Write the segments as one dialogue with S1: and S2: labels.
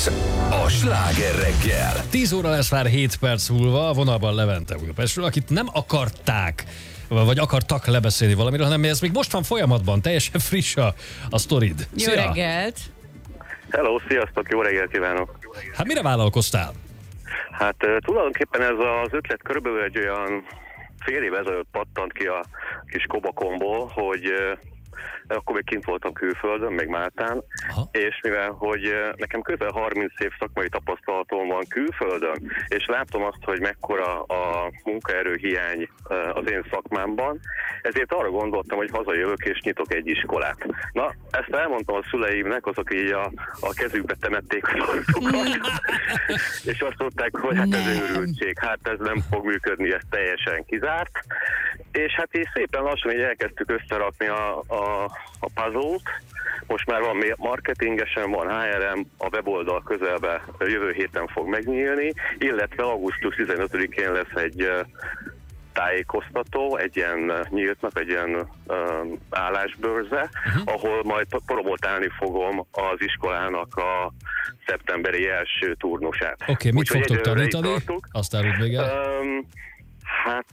S1: Ez a Sláger reggel.
S2: 10 óra lesz már 7 perc múlva, a vonalban Levente Budapestről, akit nem akarták, vagy akartak lebeszélni valamiről, hanem ez még most van folyamatban, teljesen friss a sztorid.
S3: Jó reggelt!
S4: Hello, sziasztok, jó reggelt kívánok!
S2: Hát mire vállalkoztál?
S4: Hát tulajdonképpen ez az ötlet körülbelül egy olyan fél év ezelőtt pattant ki a kis kobakomból, hogy akkor még kint voltam külföldön, még Máltán, és mivel, hogy nekem közel 30 év szakmai tapasztalatom van külföldön, és látom azt, hogy mekkora a munkaerőhiány az én szakmámban, ezért arra gondoltam, hogy hazajövök és nyitok egy iskolát. Na, ezt elmondtam a szüleimnek, azok így a kezükbe temették az arcukat, és azt mondták, hogy hát ez őrültség, hát ez nem fog működni, ez teljesen kizárt. És hát így szépen lassan így elkezdtük összerakni a puzzle-t. Most már van marketingesen, van HRM, a weboldal közelben jövő héten fog megnyílni, illetve augusztus 15-én lesz egy tájékoztató, egy ilyen nyíltnak, egy ilyen állásbörze, ahol majd promotálni fogom az iskolának a szeptemberi első turnusát.
S2: Oké, mit fogtok tanítani? Azt árult még el.
S4: Hát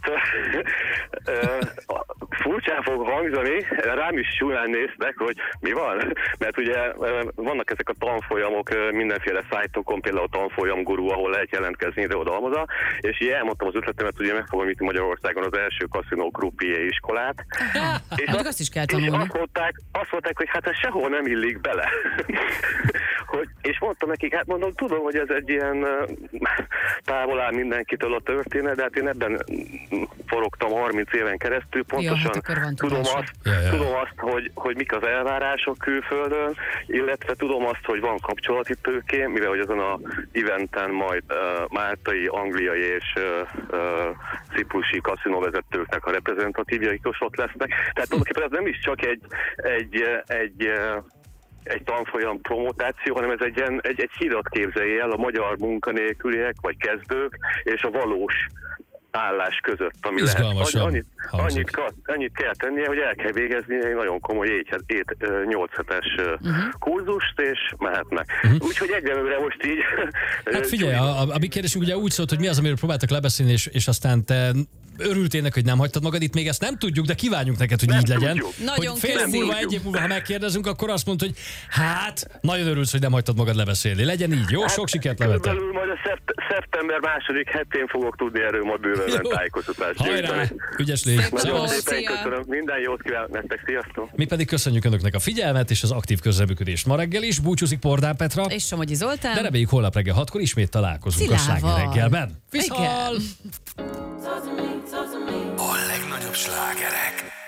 S4: furcsán fog hangzani, rám is súlyán néztek, hogy mi van, mert ugye vannak ezek a tanfolyamok mindenféle szájtokon, például a tanfolyam guru, ahol lehet jelentkezni ide-oda-haza, és így elmondtam az ötletemet, hogy meg fogom nyitni Magyarországon az első kaszinó croupier iskolát.
S3: És azt is kell tanulni.
S4: És azt mondták, hogy hát ez sehol nem illik bele. És mondtam nekik, hát mondom, tudom, hogy ez egy ilyen távol áll mindenkitől a történet, de hát én ebben forogtam 30 éven keresztül, pontosan tudom azt, hogy mik az elvárások külföldön, illetve tudom azt, hogy van kapcsolati tőkém, mivel hogy azon a eventen majd máltai, angliai és ciprusi kaszinóvezetőknek a reprezentatívjaik is ott lesznek. Tehát tulajdonképpen ez nem is csak egy tanfolyam promotáció, hanem ez egy hidat képzelje el a magyar munkanélküliek vagy kezdők és a valós állás között, ami lehet. Annyit kell tennie, hogy el kell végezni egy nagyon komoly 8 hetes kurzust, és mehetnek. Úgyhogy egyelőre most így...
S2: Hát figyelj, a mi kérdésünk ugye úgy szólt, hogy mi az, amiről próbáltak lebeszélni, és aztán te örültél neki, hogy nem hagytad magad itt, még ezt nem tudjuk, de kívánjuk neked, hogy nem így legyen.
S3: Nagyon
S2: hogy fél múlva, egy év múlva, ha megkérdezünk, akkor azt mondod, hogy hát, nagyon örülsz, hogy nem hagytad magad lebeszélni. Legyen így, jó? Sok sikert, Levente.
S4: Körülbelül majd a szeptember második hetén fogok tudni erről majd bőven tájékoztatást.
S2: Hajrá! Ügyes légy!
S4: Nagyon szépen köszönöm, minden jót kívánok nektek, sziasztok!
S2: Mi pedig köszönjük önöknek a figyelmet és az aktív közreműködést ma reggel is. Búcsúzik Pordán Petra.
S3: És Somogyi Zoltán.
S2: De reméljük holnap reggel 6-kor ismét találkozunk a Sláger reggelben.
S1: A legnagyobb slágerek.